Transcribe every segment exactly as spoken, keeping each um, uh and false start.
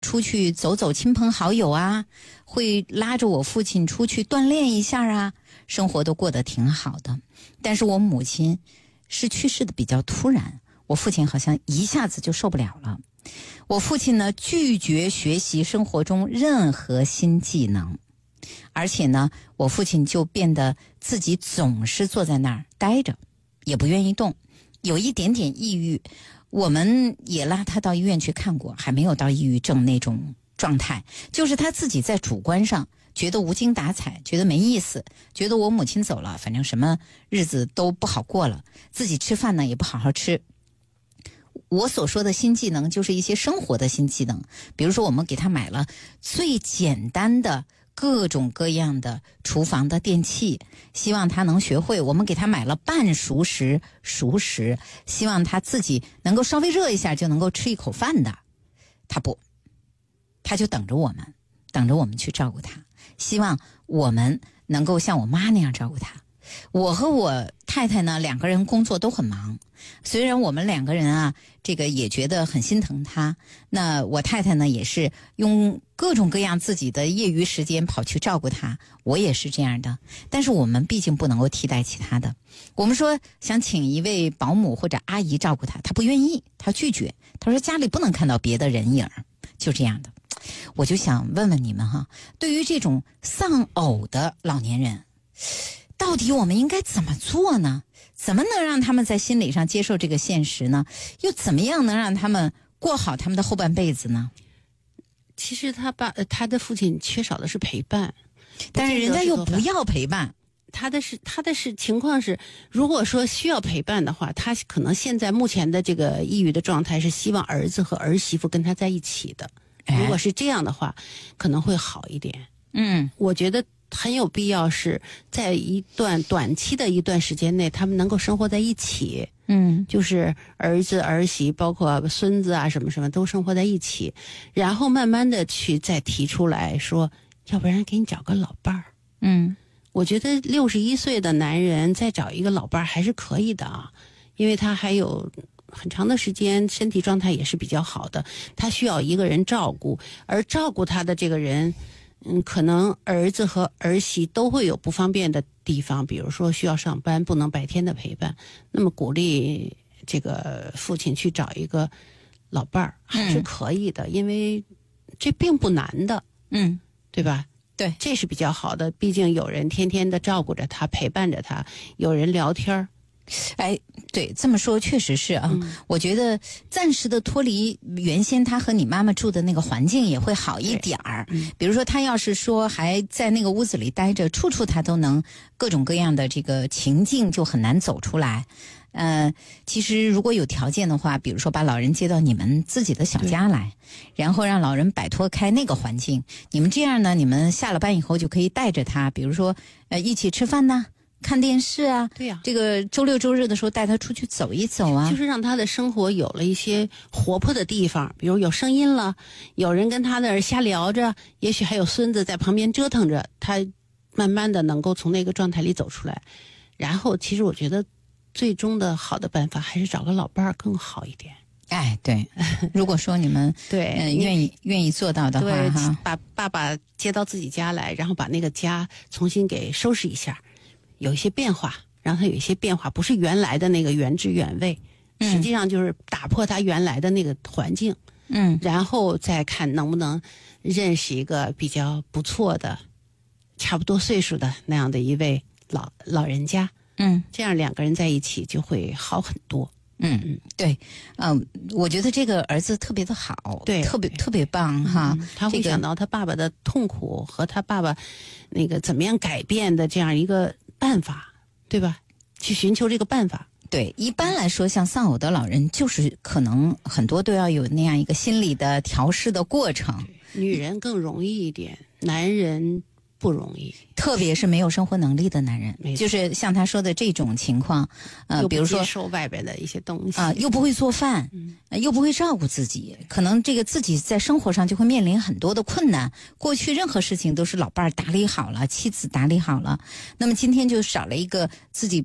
出去走走亲朋好友啊，会拉着我父亲出去锻炼一下啊，生活都过得挺好的。但是我母亲是去世的比较突然，我父亲好像一下子就受不了了。我父亲呢，拒绝学习生活中任何新技能，而且呢，我父亲就变得自己总是坐在那儿待着，也不愿意动，有一点点抑郁。我们也拉他到医院去看过，还没有到抑郁症那种状态，就是他自己在主观上觉得无精打采，觉得没意思，觉得我母亲走了，反正什么日子都不好过了，自己吃饭呢也不好好吃。我所说的新技能就是一些生活的新技能，比如说我们给他买了最简单的各种各样的厨房的电器，希望他能学会。我们给他买了半熟食、熟食，希望他自己能够稍微热一下就能够吃一口饭的。他不，他就等着我们，等着我们去照顾他，希望我们能够像我妈那样照顾他。我和我太太呢，两个人工作都很忙，虽然我们两个人啊，这个也觉得很心疼他，那我太太呢也是用各种各样自己的业余时间跑去照顾他，我也是这样的，但是我们毕竟不能够替代其他的。我们说想请一位保姆或者阿姨照顾他，他不愿意，他拒绝，他说家里不能看到别的人影，就这样的。我就想问问你们哈，对于这种丧偶的老年人，到底我们应该怎么做呢？怎么能让他们在心理上接受这个现实呢？又怎么样能让他们过好他们的后半辈子呢？ 其实他爸他的父亲缺少的是陪伴， 但是人家又不要陪伴。 他的是他的是情况是，如果说需要陪伴的话，他可能现在目前的这个抑郁的状态是希望儿子和儿媳妇跟他在一起的。如果是这样的话，可能会好一点。 嗯， 我觉得很有必要是在一段短期的一段时间内，他们能够生活在一起。 嗯， 就是儿子儿媳包括孙子啊什么什么都生活在一起，然后慢慢的去再提出来说，要不然给你找个老伴儿。 嗯， 我觉得六十一岁的男人再找一个老伴儿还是可以的啊，因为他还有很长的时间身体状态也是比较好的，他需要一个人照顾，而照顾他的这个人嗯，可能儿子和儿媳都会有不方便的地方，比如说需要上班，不能白天的陪伴。那么鼓励这个父亲去找一个老伴儿还是可以的，嗯，因为这并不难的， 嗯， 对吧？ 对， 这是比较好的。毕竟有人天天的照顾着他，陪伴着他，有人聊天。 哎，对，这么说确实是啊。嗯，我觉得暂时的脱离原先他和你妈妈住的那个环境也会好一点儿。嗯，比如说他要是说还在那个屋子里待着，处处他都能各种各样的这个情境就很难走出来。呃，其实如果有条件的话，比如说把老人接到你们自己的小家来，然后让老人摆脱开那个环境，你们这样呢，你们下了班以后就可以带着他，比如说呃一起吃饭呐，看电视啊， 对呀，啊， 这个周六周日的时候带他出去走一走啊， 就是让他的生活有了一些活泼的地方，比如有声音了，有人跟他那儿瞎聊着，也许还有孙子在旁边折腾着，他慢慢的能够从那个状态里走出来。然后其实我觉得最终的好的办法还是找个老伴儿更好一点。 哎，对，如果说你们对呃愿意愿意做到的话哈， 把爸爸接到自己家来，然后把那个家重新给收拾一下，有一些变化，让他有一些变化，不是原来的那个原汁原味， 嗯， 实际上就是打破他原来的那个环境， 嗯， 然后再看能不能认识一个比较不错的差不多岁数的那样的一位老老人家， 嗯， 这样两个人在一起就会好很多。 嗯嗯，对，嗯，我觉得这个儿子特别的好， 对， 特别特别棒哈， 嗯，他会想到他爸爸的痛苦和他爸爸那个怎么样改变的这样一个办法，对吧？去寻求这个办法。 对，一般来说，像丧偶的老人，就是可能很多都要有那样一个心理的调试的过程。 女人更容易一点，男人不容易， 特别是没有生活能力的男人，就是像他说的这种情况，呃，比如说接受外边的一些东西啊、呃，又不会做饭、 嗯呃，又不会照顾自己，可能这个自己在生活上就会面临很多的困难。过去任何事情都是老伴儿打理好了，妻子打理好了，那么今天就少了一个自己被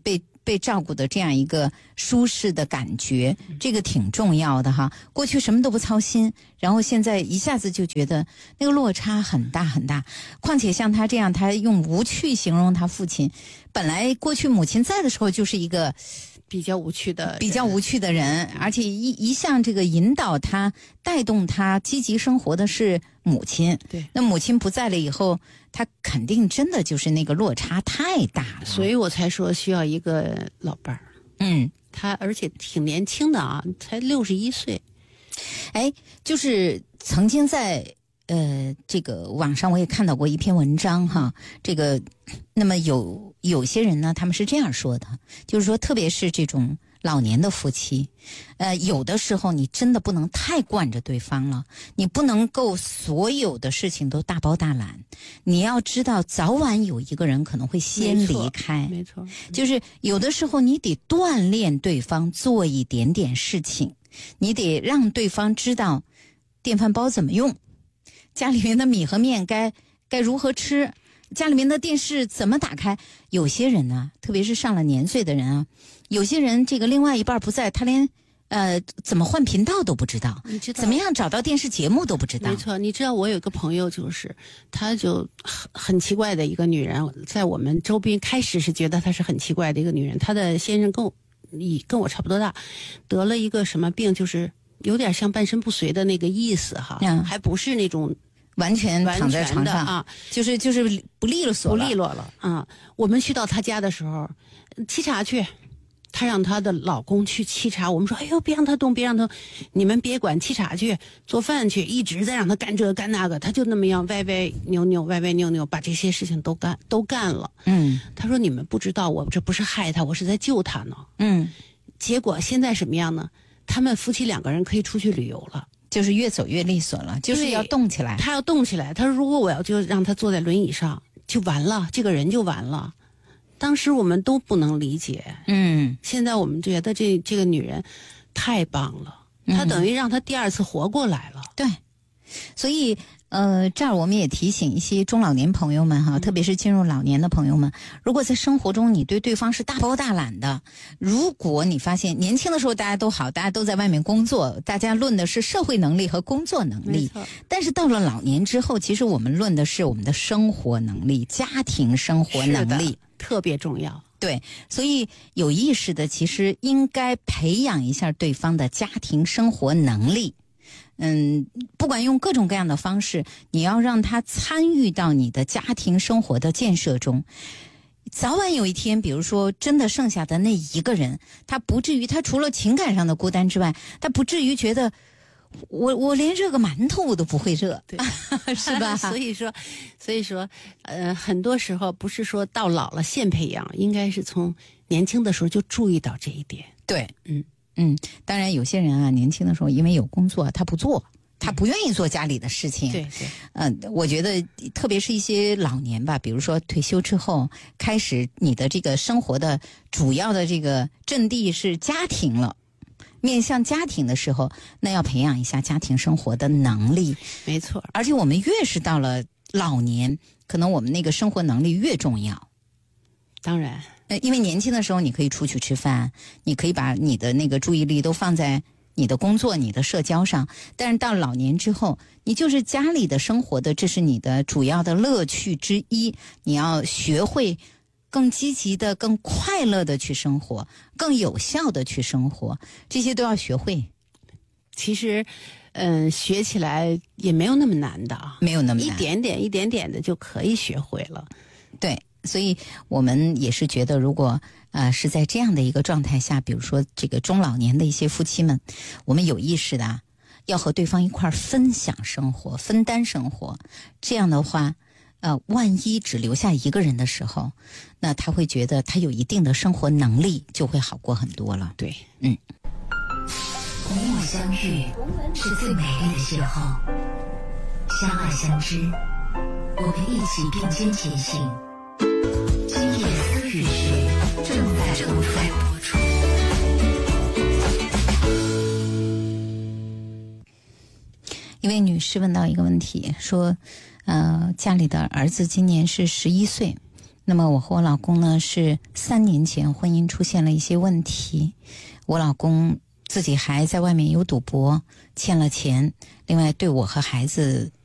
被照顾的这样一个舒适的感觉，这个挺重要的哈。过去什么都不操心，然后现在一下子就觉得那个落差很大很大。况且像他这样，他用无趣形容他父亲，本来过去母亲在的时候就是一个比较无趣的比较无趣的人，而且一一向这个引导他、带动他积极生活的是母亲。 对， 那母亲不在了以后，他肯定真的就是那个落差太大了。 所以我才说需要一个老伴儿。 嗯， 他而且挺年轻的啊，才六十一岁。 哎，就是曾经在呃这个网上我也看到过一篇文章哈，这个那么有有些人呢，他们是这样说的，就是说特别是这种老年的夫妻，呃，有的时候你真的不能太惯着对方了，你不能够所有的事情都大包大揽，你要知道早晚有一个人可能会先离开， 没错， 就是有的时候你得锻炼对方做一点点事情，你得让对方知道电饭煲怎么用，家里面的米和面该该如何吃，家里面的电视怎么打开。有些人呢，特别是上了年岁的人啊，有些人这个另外一半不在，他连呃怎么换频道都不知道， 你知道怎么样找到电视节目都不知道。 没错，你知道我有个朋友，就是她就很很奇怪的一个女人，在我们周边开始是觉得她是很奇怪的一个女人。她的先生跟我跟我差不多大，得了一个什么病，就是有点像半身不遂的那个意思哈， 嗯、 还不是那种。 完全躺在床上啊， 就是就是不利索不利落了啊！我们去到他家的时候，沏茶去，她让她的老公去沏茶。我们说：“哎呦，别让他动，别让他，你们别管，沏茶去，做饭去，一直在让他干这干那个。”他就那么样歪歪扭扭，歪歪扭扭，把这些事情都干都干了。 嗯， 他说：“你们不知道，我这不是害他，我是在救他呢。” 嗯， 结果现在什么样呢？他们夫妻两个人可以出去旅游了。 就是越走越利索了，就是要动起来。 他要动起来。他说：“如果我要就让他坐在轮椅上，就完了，这个人就完了。”当时我们都不能理解。 嗯， 现在我们觉得这这个女人太棒了，她等于让她第二次活过来了。 嗯、对，所以呃，这儿我们也提醒一些中老年朋友们哈，特别是进入老年的朋友们，如果在生活中你对对方是大包大揽的，如果你发现年轻的时候大家都好，大家都在外面工作，大家论的是社会能力和工作能力，但是到了老年之后，其实我们论的是我们的生活能力、家庭生活能力， 特别重要。 对，所以有意识的其实应该培养一下对方的家庭生活能力。嗯，不管用各种各样的方式，你要让他参与到你的家庭生活的建设中。早晚有一天，比如说真的剩下的那一个人，他不至于，他除了情感上的孤单之外，他不至于觉得我我连热个馒头我都不会热， 对是吧？ 所以说，所以说，呃，很多时候不是说到老了现培养，应该是从年轻的时候就注意到这一点。 对，嗯。嗯，当然有些人啊，年轻的时候因为有工作，他不做，他不愿意做家里的事情。 对对， 嗯、呃，我觉得特别是一些老年吧，比如说退休之后，开始你的这个生活的主要的这个阵地是家庭了，面向家庭的时候，那要培养一下家庭生活的能力。 没错， 而且我们越是到了老年，可能我们那个生活能力越重要。 当然。 呃，因为年轻的时候你可以出去吃饭，你可以把你的那个注意力都放在你的工作、你的社交上。但是到老年之后，你就是家里的生活的，这是你的主要的乐趣之一。你要学会更积极的、更快乐的去生活，更有效的去生活，这些都要学会。 其实，嗯、呃，学起来也没有那么难的啊， 没有那么难， 一点点、一点点的就可以学会了。 对。所以我们也是觉得，如果呃是在这样的一个状态下，比如说这个中老年的一些夫妻们，我们有意识的啊，要和对方一块儿分享生活、分担生活。这样的话，呃，万一只留下一个人的时候，那他会觉得他有一定的生活能力，就会好过很多了。 对， 嗯。 你我相遇是最美丽的邂逅，相爱相知，我们一起并肩前行。今夜思雨时正在正在播出。 一位女士问到一个问题，说，呃，家里的儿子今年是十一岁， 那么我和我老公呢是三年前婚姻出现了一些问题，我老公自己还在外面有赌博，欠了钱，另外对我和孩子